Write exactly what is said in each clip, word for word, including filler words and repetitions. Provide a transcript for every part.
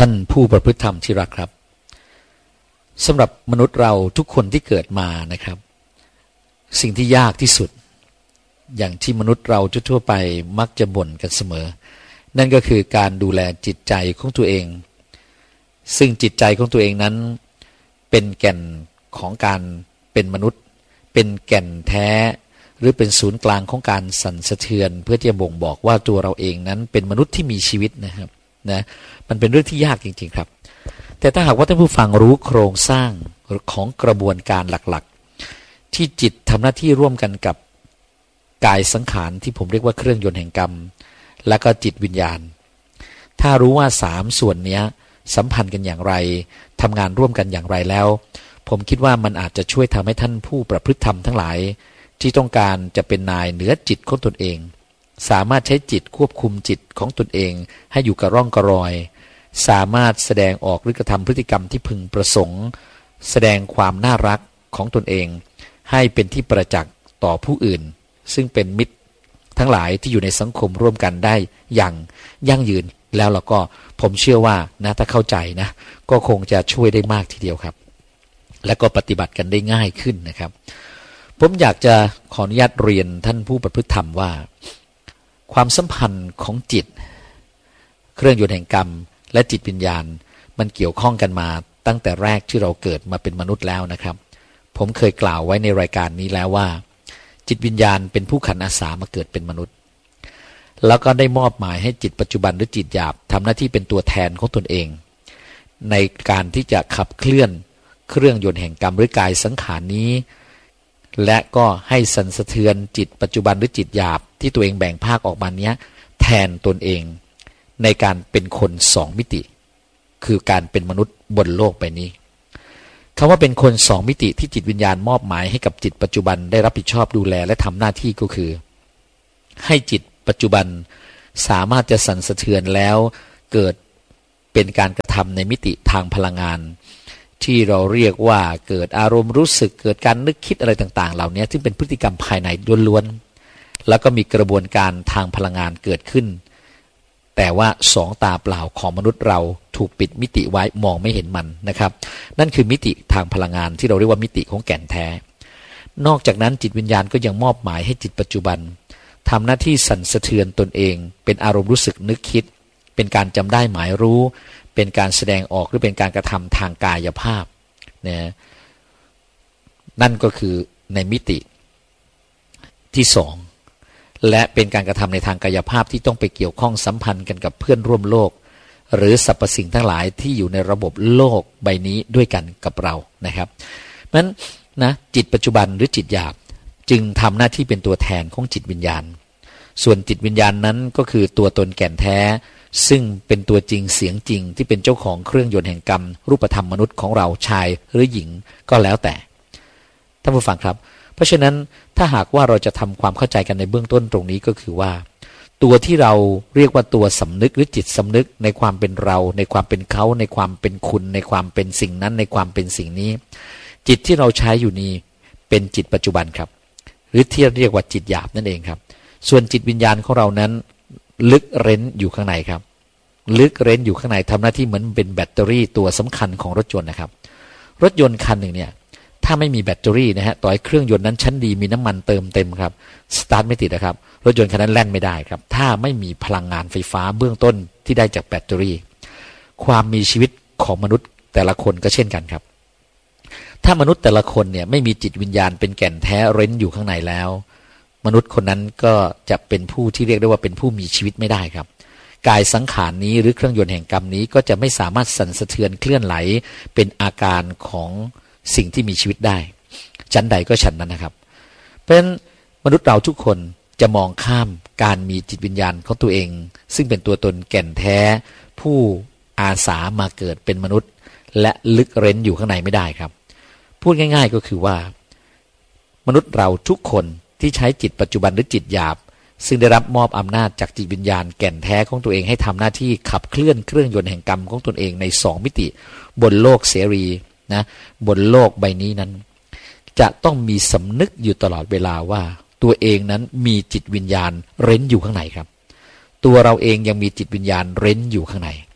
ท่านผู้ประพฤติธรรมที่รักครับสำหรับมนุษย์เราทุกคนที่เกิดมานะครับสิ่งที่ยากที่สุดอย่างที่มนุษย์เราทั่วไปมักจะบ่นกันเสมอนั่นก็คือการดูแลจิตใจของตัวเองซึ่งจิตใจของตัวเองนั้นเป็นแก่นของการเป็นมนุษย์เป็นแก่นแท้หรือเป็นศูนย์กลางของการสั่นสะเทือนเพื่อที่จะบ่งบอกว่าตัวเราเองนั้นเป็นมนุษย์ที่มีชีวิตนะครับนะมันเป็นเรื่องที่ยากจริงๆครับแต่ถ้าหากว่าท่านผู้ฟังรู้โครงสร้างของกระบวนการหลักๆที่จิตทำหน้าที่ร่วมกันกับกายสังขารที่ผมเรียกว่าเครื่องยนต์แห่งกรรมและก็จิตวิญญาณถ้ารู้ว่าสามส่วนนี้สัมพันธ์กันอย่างไรทำงานร่วมกันอย่างไรแล้วผมคิดว่ามันอาจจะช่วยทำให้ท่านผู้ประพฤติธรรมทั้งหลายที่ต้องการจะเป็นนายเหนือจิตของตนเองสามารถใช้จิตควบคุมจิตของตนเองให้อยู่กับร่องกระรอยสามารถแสดงออกหรือกระทำพฤติกรรมที่พึงประสงค์แสดงความน่ารักของตนเองให้เป็นที่ประจักษ์ต่อผู้อื่นซึ่งเป็นมิตรทั้งหลายที่อยู่ในสังคมร่วมกันได้อย่างยั่งยืนแล้วเราก็ผมเชื่อว่านะถ้าเข้าใจนะก็คงจะช่วยได้มากทีเดียวครับและก็ปฏิบัติกันได้ง่ายขึ้นนะครับผมอยากจะขออนุญาตเรียนท่านผู้ประพฤติธรรมว่าความสัมพันธ์ของจิตเครื่องยนต์แห่งกรรมและจิตวิญญาณมันเกี่ยวข้องกันมาตั้งแต่แรกที่เราเกิดมาเป็นมนุษย์แล้วนะครับผมเคยกล่าวไว้ในรายการนี้แล้วว่าจิตวิญญาณเป็นผู้ขันอาสามาเกิดเป็นมนุษย์แล้วก็ได้มอบหมายให้จิตปัจจุบันหรือจิตหยาบทำหน้าที่เป็นตัวแทนของตนเองในการที่จะขับเคลื่อนเครื่องยนต์แห่งกรรมหรือกายสังขารนี้และก็ให้สั่นสะเทือนจิตปัจจุบันหรือจิตหยาบที่ตัวเองแบ่งภาคออกมาเนี้ยแทนตนเองในการเป็นคนสองมิติคือการเป็นมนุษย์บนโลกใบนี้คำว่าเป็นคนสองมิติที่จิตวิญญาณมอบหมายให้กับจิตปัจจุบันได้รับผิดชอบดูแลและทำหน้าที่ก็คือให้จิตปัจจุบันสามารถจะสั่นสะเทือนแล้วเกิดเป็นการกระทำในมิติทางพลังงานที่เราเรียกว่าเกิดอารมณ์รู้สึกเกิดการนึกคิดอะไรต่างๆเหล่านี้ซึ่งเป็นพฤติกรรมภายในล้วนๆแล้วก็มีกระบวนการทางพลังงานเกิดขึ้นแต่ว่าสองตาเปล่าของมนุษย์เราถูกปิดมิติไว้มองไม่เห็นมันนะครับนั่นคือมิติทางพลังงานที่เราเรียกว่ามิติของแก่นแท้นอกจากนั้นจิตวิญญาณก็ยังมอบหมายให้จิตปัจจุบันทำหน้าที่สั่นสะเทือนตนเองเป็นอารมณ์รู้สึกนึกคิดเป็นการจำได้หมายรู้เป็นการแสดงออกหรือเป็นการกระทำทางกายภาพนะนั่นก็คือในมิติที่สองและเป็นการกระทำในทางกายภาพที่ต้องไปเกี่ยวข้องสัมพันธ์กันกับเพื่อนร่วมโลกหรือสรรพสิ่งทั้งหลายที่อยู่ในระบบโลกใบนี้ด้วยกันกับเรานะครับนั้นนะจิตปัจจุบันหรือจิตหยาบจึงทำหน้าที่เป็นตัวแทนของจิตวิญญาณส่วนจิตวิญญาณนั้นก็คือตัวตนแก่นแท้ซึ่งเป็นตัวจริงเสียงจริงที่เป็นเจ้าของเครื่องยนต์แห่งกรรมรูปธรรมมนุษย์ของเราชายหรือหญิงก็แล้วแต่ท่านผู้ฟังครับเพราะฉะนั้นถ้าหากว่าเราจะทำความเข้าใจกันในเบื้องต้นตรงนี้ก็คือว่าตัวที่เราเรียกว่าตัวสำนึกหรือจิตสำนึกในความเป็นเราในความเป็นเขาในความเป็นคุณในความเป็นสิ่งนั้นในความเป็นสิ่งนี้จิตที่เราใช้อยู่นี้เป็นจิตปัจจุบันครับหรือที่เรียกว่าจิตหยาบนั่นเองครับส่วนจิตวิญญาณของเรานั้นลึกเร้นอยู่ข้างในครับลึกเร้นอยู่ข้างในทำหน้าที่เหมือนเป็นแบตเตอรี่ตัวสำคัญของรถยนต์นะครับรถยนต์คันหนึ่งเนี่ยถ้าไม่มีแบตเตอรี่นะฮะต่อให้เครื่องยนต์นั้นชั้นดีมีน้ำมันเติมเต็มครับสตาร์ทไม่ติดนะครับรถยนต์คันนั้นแล่นไม่ได้ครับถ้าไม่มีพลังงานไฟฟ้าเบื้องต้นที่ได้จากแบตเตอรี่ความมีชีวิตของมนุษย์แต่ละคนก็เช่นกันครับถ้ามนุษย์แต่ละคนเนี่ยไม่มีจิตวิญญาณเป็นแก่นแท้เร้นอยู่ข้างในแล้วมนุษย์คนนั้นก็จะเป็นผู้ที่เรียกได้ว่าเป็นผู้มีชีวิตไม่ได้ครับกายสังขารนี้หรือเครื่องยนต์แห่งกรรมนี้ก็จะไม่สามารถสั่นสะเทือนเคลื่อนไหลเป็นอาการของสิ่งที่มีชีวิตได้ชั้นใดก็ชั้นนั้นนะครับเพราะฉะนั้นมนุษย์เราทุกคนจะมองข้ามการมีจิตวิญญาณของตัวเองซึ่งเป็นตัวตนแก่นแท้ผู้อาสามาเกิดเป็นมนุษย์และลึกเร้นอยู่ข้างในไม่ได้ครับพูดง่ายๆก็คือว่ามนุษย์เราทุกคนที่ใช้จิตปัจจุบันหรือจิตหยาบซึ่งได้รับมอบอำนาจจากจิตวิญญาณแก่นแท้ของตัวเองให้ทำหน้าที่ขับเคลื่อนเครื่องยนต์แห่งกรรมของตนเองในสองมิติบนโลกเสรีนะบนโลกใบนี้นั้นจะต้องมีสำนึกอยู่ตลอดเวลาว่าตัวเองนั้นมีจิตวิญญาณเร้นอยู่ข้างในครับตัวเราเองยังมีจิตวิญญาณเร้นอยู่ข้างใน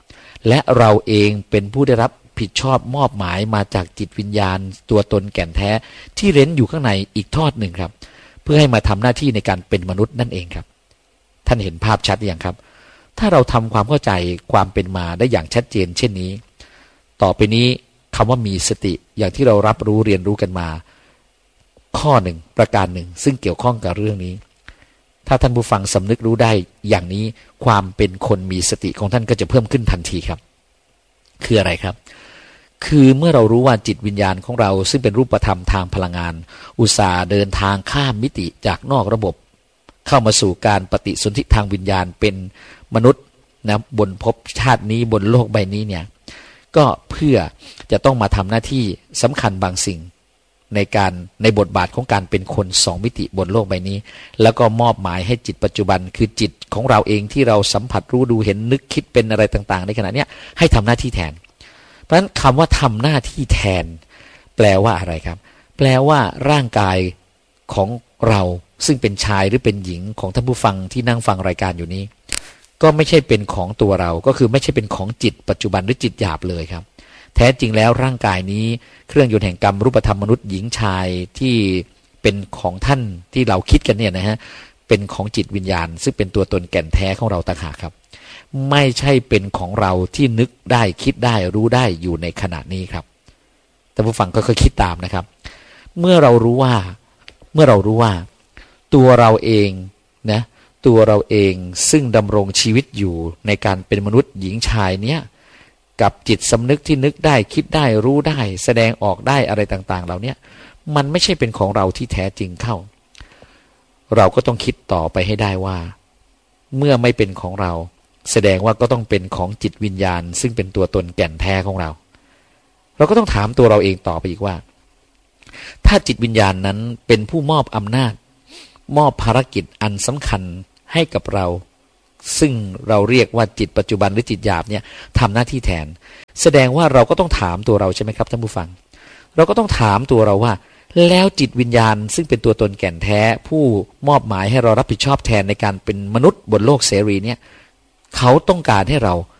และเราเองเป็นผู้ได้รับผิดชอบมอบหมายมาจากจิตวิญญาณตัวตนแก่นแท้ที่เร้นอยู่ข้างในอีกทอดหนึ่งครับเพื่อให้มาทำหน้าที่ในการเป็นมนุษย์นั่นเองครับท่านเห็นภาพชัดหรือยังครับถ้าเราทำความเข้าใจความเป็นมาได้อย่างชัดเจนเช่นนี้ต่อไปนี้คำว่ามีสติอย่างที่เรารับรู้เรียนรู้กันมาข้อหนึ่งประการหนึ่งซึ่งเกี่ยวข้องกับเรื่องนี้ถ้าท่านผู้ฟังสำนึกรู้ได้อย่างนี้ความเป็นคนมีสติของท่านก็จะเพิ่มขึ้นทันทีครับคืออะไรครับคือเมื่อเรารู้ว่าจิตวิญญาณของเราซึ่งเป็นรูปธรรมทางพลังงานอุตส่าห์เดินทางข้ามมิติจากนอกระบบเข้ามาสู่การปฏิสนธิทางวิญญาณเป็นมนุษย์นะบนภพชาตินี้บนโลกใบนี้เนี่ยก็เพื่อจะต้องมาทำหน้าที่สำคัญบางสิ่งในการในบทบาทของการเป็นคนสองมิติบนโลกใบนี้แล้วก็มอบหมายให้จิตปัจจุบันคือจิตของเราเองที่เราสัมผัสรู้ดูเห็นนึกคิดเป็นอะไรต่างๆในขณะนี้ให้ทำหน้าที่แทนเพราะฉะนั้นคำว่าทำหน้าที่แทนแปลว่าอะไรครับแปลว่าร่างกายของเราซึ่งเป็นชายหรือเป็นหญิงของท่านผู้ฟังที่นั่งฟังรายการอยู่นี้ก็ไม่ใช่เป็นของตัวเราก็คือไม่ใช่เป็นของจิตปัจจุบันหรือจิตหยาบเลยครับแท้จริงแล้วร่างกายนี้เครื่องยนต์แห่งกรรมรูปธรรมมนุษย์หญิงชายที่เป็นของท่านที่เราคิดกันเนี่ยนะฮะเป็นของจิตวิญญาณซึ่งเป็นตัวตนแก่นแท้ของเราต่างหากครับไม่ใช่เป็นของเราที่นึกได้คิดได้รู้ได้อยู่ในขณะนี้ครับท่านผู้ฟังก็ค่อยคิดตามนะครับเมื่อเรารู้ว่าเมื่อเรารู้ว่าตัวเราเองนะตัวเราเองซึ่งดำรงชีวิตอยู่ในการเป็นมนุษย์หญิงชายเนี้ยกับจิตสำนึกที่นึกได้คิดได้รู้ได้แสดงออกได้อะไรต่างๆเหล่านี้มันไม่ใช่เป็นของเราที่แท้จริงเข้าเราก็ต้องคิดต่อไปให้ได้ว่าเมื่อไม่เป็นของเราแสดงว่าก็ต้องเป็นของจิตวิญญาณซึ่งเป็นตัวตนแก่นแท้ของเราเราก็ต้องถามตัวเราเองต่อไปอีกว่าถ้าจิตวิญญาณนั้นเป็นผู้มอบอำนาจมอบภารกิจอันสำคัญให้กับเราซึ่งเราเรียกว่าจิตปัจจุบันหรือจิตหยาบเนี่ยทำหน้าที่แทนแสดงว่าเราก็ต้องถามตัวเราใช่ไหมครับท่านผู้ฟังเราก็ต้องถามตัวเราว่าแล้วจิตวิญญาณซึ่งเป็นตัวตนแก่นแท้ผู้มอบหมายให้เรารับผิดชอบแทนในการเป็นมนุษย์บนโลกเสรีเนี่ยเขาต้องการให้เรา